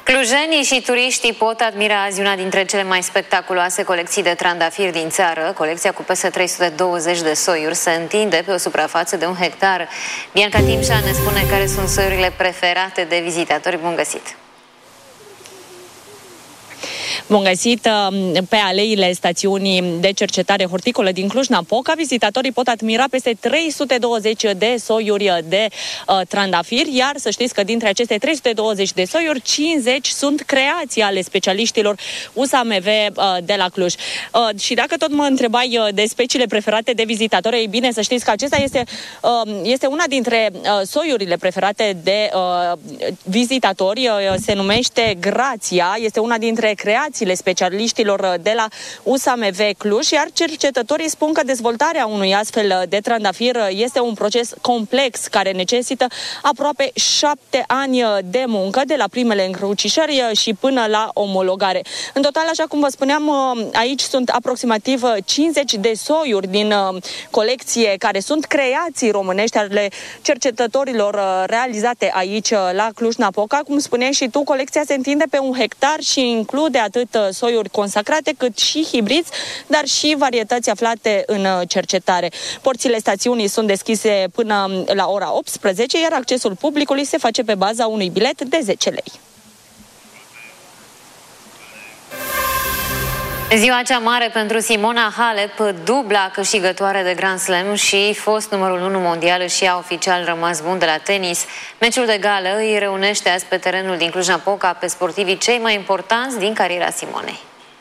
Clujenii și turiștii pot admira azi una dintre cele mai spectaculoase colecții de trandafiri din țară. Colecția cu peste 320 de soiuri se întinde pe o suprafață de 1 hectar. Bianca Timșa ne spune care sunt soiurile preferate de vizitatori. Bun găsit! Bun găsit! Pe aleile stațiunii de cercetare horticolă din Cluj-Napoca, vizitatorii pot admira peste 320 de soiuri de trandafiri, iar să știți că dintre aceste 320 de soiuri, 50 sunt creații ale specialiștilor USAMV de la Cluj. Și dacă tot mă întrebai de speciile preferate de vizitatori, ei bine, să știți că acesta este una dintre soiurile preferate de vizitatori, se numește Grația, este una dintre creațiile specialiștilor de la USAMV Cluj, iar cercetătorii spun că dezvoltarea unui astfel de trandafir este un proces complex care necesită aproape 7 ani de muncă, de la primele încrucișări și până la omologare. În total, așa cum vă spuneam, aici sunt aproximativ 50 de soiuri din colecție care sunt creații românești ale cercetătorilor realizate aici la Cluj-Napoca. Cum spuneai și tu, colecția se întinde pe 1 hectar și include atât soiuri consacrate, cât și hibrizi, dar și varietăți aflate în cercetare. Porțile stațiunii sunt deschise până la ora 18, iar accesul publicului se face pe baza unui bilet de 10 lei. Ziua cea mare pentru Simona Halep, dubla câștigătoare de Grand Slam și fost numărul 1 mondial, și a oficial rămas bun de la tenis. Meciul de gală îi reunește azi pe terenul din Cluj-Napoca pe sportivii cei mai importanți din cariera Simonei.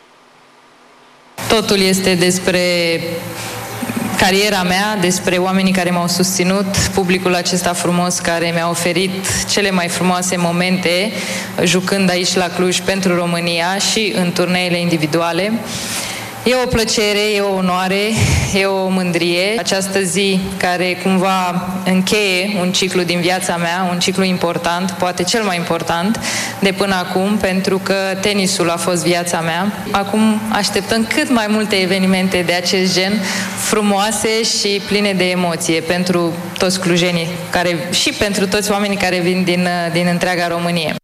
Totul este despre cariera mea, despre oamenii care m-au susținut, publicul acesta frumos care mi-a oferit cele mai frumoase momente jucând aici la Cluj pentru România și în turneele individuale. E o plăcere, e o onoare, e o mândrie. Această zi care cumva încheie un ciclu din viața mea, un ciclu important, poate cel mai important de până acum, pentru că tenisul a fost viața mea. Acum așteptăm cât mai multe evenimente de acest gen, frumoase și pline de emoție pentru toți clujenii și pentru toți oamenii care vin din întreaga Românie.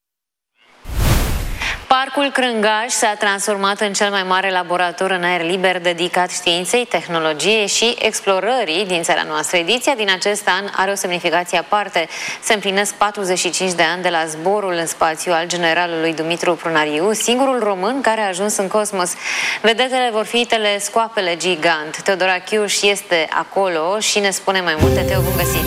Parcul Crângaș s-a transformat în cel mai mare laborator în aer liber dedicat științei, tehnologiei și explorării din țara noastră. Ediția din acest an are o semnificație aparte. Se împlinesc 45 de ani de la zborul în spațiu al generalului Dumitru Prunariu, singurul român care a ajuns în cosmos. Vedetele vor fi telescoapele gigant. Teodorachiuș este acolo și ne spune mai multe. Teo, bun găsit!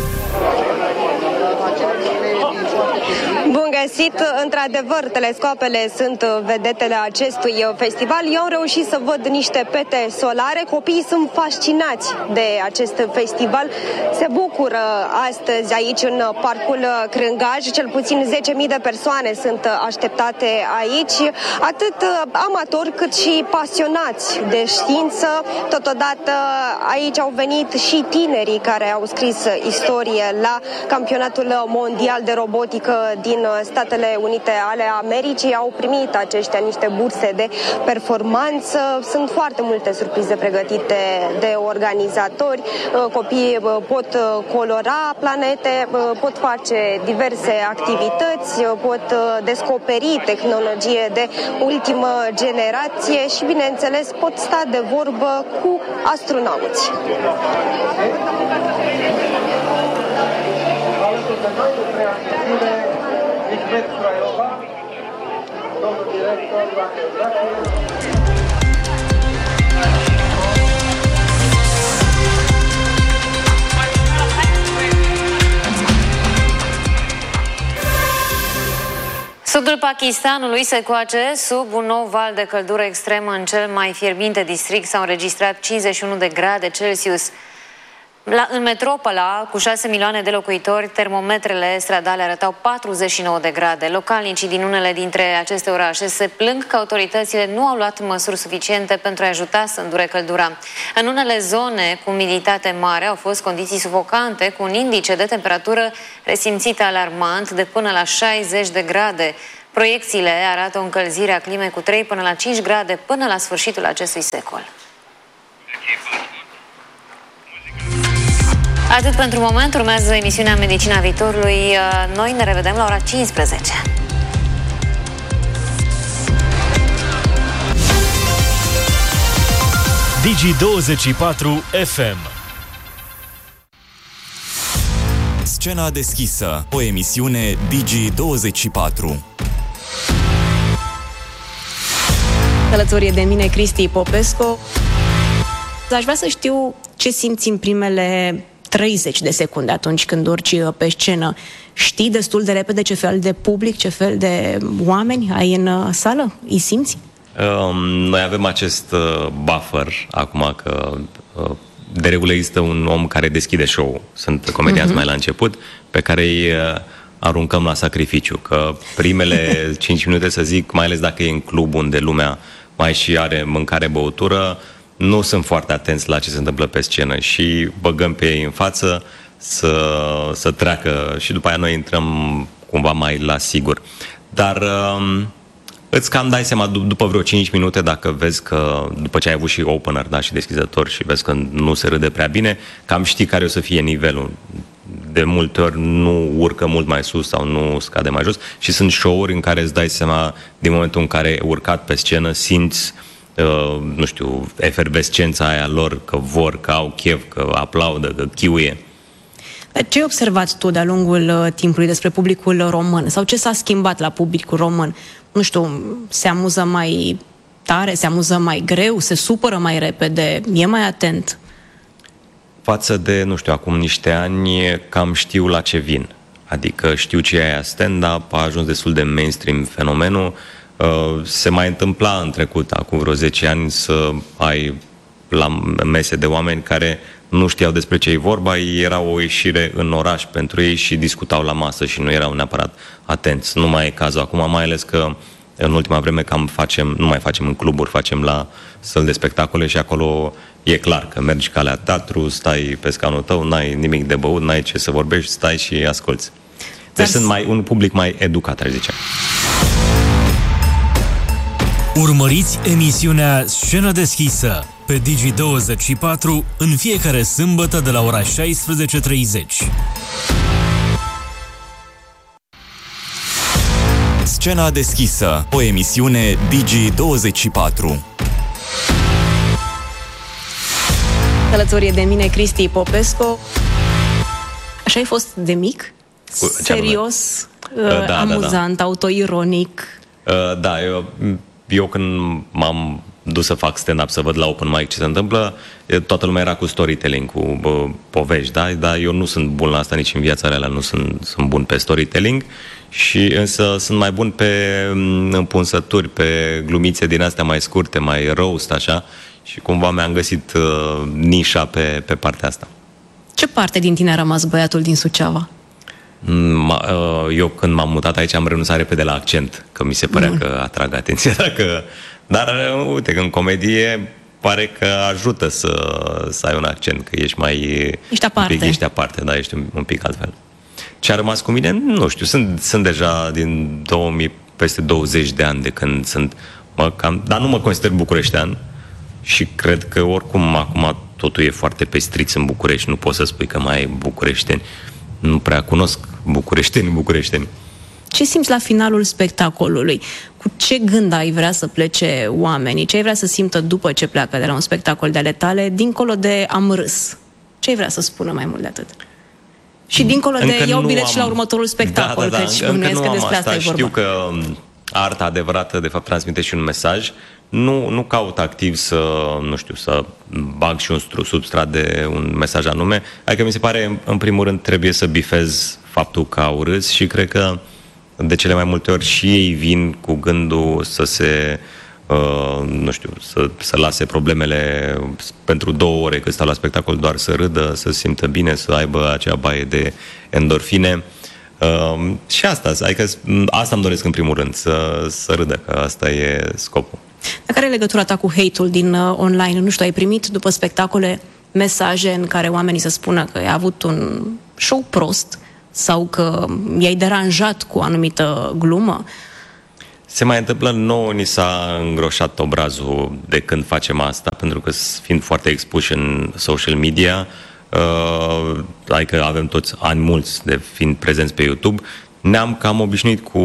Bun găsit! Într-adevăr, telescoapele sunt vedetele acestui festival. Eu am reușit să văd niște pete solare. Copiii sunt fascinați de acest festival. Se bucură astăzi aici în Parcul Crângaș. Cel puțin 10.000 de persoane sunt așteptate aici, atât amatori cât și pasionați de știință. Totodată aici au venit și tinerii care au scris istorie la campionatul mondial de robotică din Statele Unite ale Americii. Au primit aceștia niște burse de performanță. Sunt foarte multe surprize pregătite de organizatori. Copiii pot colora planete, pot face diverse activități, pot descoperi tehnologie de ultimă generație și, bineînțeles, pot sta de vorbă cu astronauți. Sudul Pakistanului se coace sub un nou val de căldură extremă. În cel mai fierbinte district s-au înregistrat 51 de grade Celsius. În metropola, cu 6 milioane de locuitori, termometrele stradale arătau 49 de grade. Localnicii din unele dintre aceste orașe se plâng că autoritățile nu au luat măsuri suficiente pentru a ajuta să îndure căldura. În unele zone cu umiditate mare au fost condiții sufocante, cu un indice de temperatură resimțită alarmant de până la 60 de grade. Proiecțiile arată o încălzire a climei cu 3 până la 5 grade până la sfârșitul acestui secol. Atât pentru moment, urmează emisiunea Medicina Viitorului. Noi ne revedem la ora 15. Digi24 FM. Scena deschisă, o emisiune Digi24. Alături de mine Cristi Popescu. Aș vrea să știu ce simți în primele 30 de secunde atunci când urci pe scenă. Știi destul de repede ce fel de public, ce fel de oameni ai în sală? Îi simți? Noi avem acest buffer acum că de regulă există un om care deschide show-ul. Sunt comedianți mai la început pe care îi aruncăm la sacrificiu. Că primele 5 minute, să zic, mai ales dacă e în club unde lumea mai și are mâncare, băutură, nu sunt foarte atenți la ce se întâmplă pe scenă și băgăm pe ei în față să treacă și după aia noi intrăm cumva mai la sigur. Dar îți cam dai seama după vreo 5 minute, dacă vezi că după ce ai avut și opener, da, și deschizător și vezi că nu se râde prea bine, cam știi care o să fie nivelul. De multe ori nu urcă mult mai sus sau nu scade mai jos și sunt show-uri în care îți dai seama din momentul în care ai urcat pe scenă, simți nu știu, efervescența aia lor, că vor, că au chef, că aplaudă, că chiuie. Dar ce ai observat tu de-a lungul timpului despre publicul român? Sau ce s-a schimbat la publicul român? Nu știu, se amuză mai tare, se amuză mai greu, se supără mai repede, e mai atent? Față de, nu știu, acum niște ani, cam știu la ce vin. Adică știu ce e aia stand-up, a ajuns destul de mainstream fenomenul. Se mai întâmpla în trecut, acum vreo 10 ani, să ai la mese de oameni care nu știau despre ce e vorba, era o ieșire în oraș pentru ei și discutau la masă și nu erau neapărat atenți. Nu mai e cazul acum, mai ales că în ultima vreme nu mai facem în cluburi, facem la săli de spectacole și acolo e clar că mergi ca la teatru, stai pe scaunul tău, n-ai nimic de băut, n-ai ce să vorbești, stai și asculți. Deci sunt un public mai educat, aș zice. Urmăriți emisiunea Scenă deschisă pe Digi24 în fiecare sâmbătă de la ora 16:30. Scena deschisă, o emisiune Digi24. Alături de mine Cristi Popescu. Așa ai fost de mic? Serios, amuzant, autoironic? Da, eu când m-am dus să fac stand-up, să văd la open mic ce se întâmplă, toată lumea era cu storytelling, cu povești, da? Dar eu nu sunt bun la asta nici în viața reală, nu sunt bun pe storytelling, însă sunt mai bun pe împunsături, pe glumițe din astea mai scurte, mai roast, așa, și cumva mi-am găsit nișa pe partea asta. Ce parte din tine a rămas băiatul din Suceava? Eu când m-am mutat aici am renunțat repede la accent, că mi se părea că atrag atenția. Dar uite, în comedie pare că ajută să ai un accent, că ești mai... Ești aparte. Ești aparte, da, ești un pic altfel. Ce a rămas cu mine? Nu știu, sunt deja din 2000, peste 20 de ani de când sunt... dar nu mă consider bucureștean și cred că oricum acum totul e foarte pestriț în București, nu poți să spui că mai ai bucureșteni. Nu prea cunosc bucureșteni. Ce simți la finalul spectacolului? Cu ce gând ai vrea să plece oamenii? Ce ai vrea să simtă după ce pleacă de la un spectacol de ale tale, dincolo de am râs? Ce ai vrea să spună mai mult de atât? Și dincolo de iau bilet și la următorul spectacol, căci bănuiesc că despre asta e vorba. Știu că arta adevărată, de fapt, transmite și un mesaj. Nu caut activ să bag și un substrat de un mesaj anume. Adică mi se pare, în primul rând, trebuie să bifez faptul că au râs și cred că de cele mai multe ori și ei vin cu gândul să se, să lase problemele pentru 2 ore cât stau la spectacol, doar să râdă, să se simtă bine, să aibă acea baie de endorfine. Și adică asta îmi doresc în primul rând, să râdă, că asta e scopul. Dar care e legătura ta cu hate-ul din online? Nu știu, ai primit după spectacole mesaje în care oamenii să spună că ai avut un show prost sau că i-ai deranjat cu o anumită glumă? Se mai întâmplă, nouă ni s-a îngroșat obrazul de când facem asta, pentru că fiind foarte expuși în social media, adică avem toți ani mulți de fiind prezenți pe YouTube, ne-am cam obișnuit cu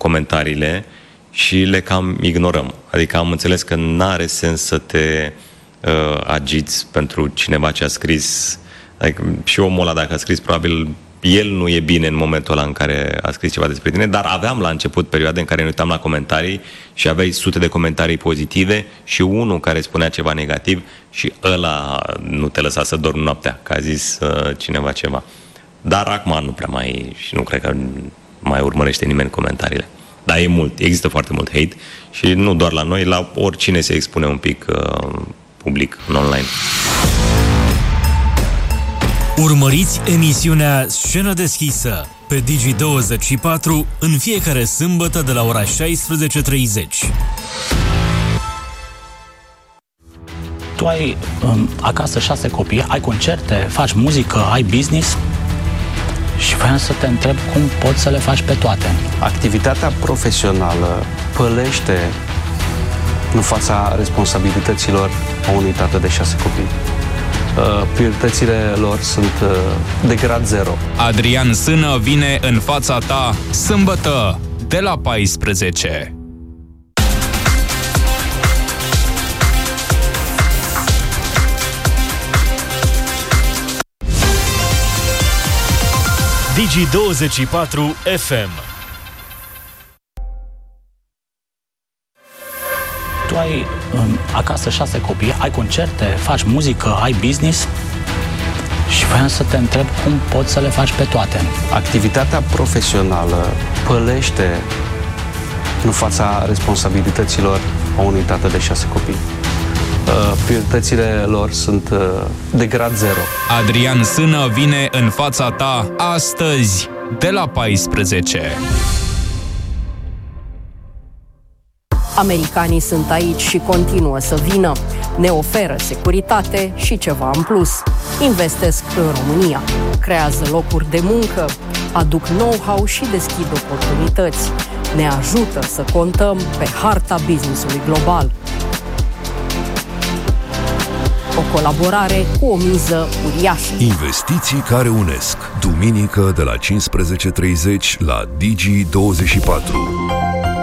comentariile și le cam ignorăm. Adică am înțeles că n-are sens să te agiți pentru cineva ce a scris. Adică și omul ăla, dacă a scris, probabil el nu e bine în momentul ăla în care a scris ceva despre tine, dar aveam la început perioade în care ne uitam la comentarii și aveai sute de comentarii pozitive și unul care spunea ceva negativ și ăla nu te lăsa să dormi noaptea, că a zis cineva ceva. Dar acum nu prea mai, și nu cred că mai urmărește nimeni comentariile. Dar e mult, există foarte mult hate și nu doar la noi, la oricine se expune un pic public în online. Urmăriți emisiunea Scenă Deschisă pe Digi24 în fiecare sâmbătă de la ora 16:30. Tu ai acasă 6 copii, ai concerte, faci muzică, ai business și vreau să te întreb cum poți să le faci pe toate. Activitatea profesională pălește în fața responsabilităților a unui tată de 6 copii. Prioritățile lor sunt de grad 0. Adrian Sână vine în fața ta sâmbătă de la 14. Digi24 FM. Tu ai acasă 6 copii, ai concerte, faci muzică, ai business și vreau să te întreb cum poți să le faci pe toate. Activitatea profesională pălește în fața responsabilităților a unui tată de 6 copii. Prioritățile lor sunt de grad 0. Adrian Sână vine în fața ta astăzi de la 14. Americanii sunt aici și continuă să vină. Ne oferă securitate și ceva în plus. Investesc în România, creează locuri de muncă, aduc know-how și deschid oportunități. Ne ajută să contăm pe harta business-ului global. O colaborare cu o miză uriașă. Investiții care unesc. Duminică de la 15:30 la Digi24.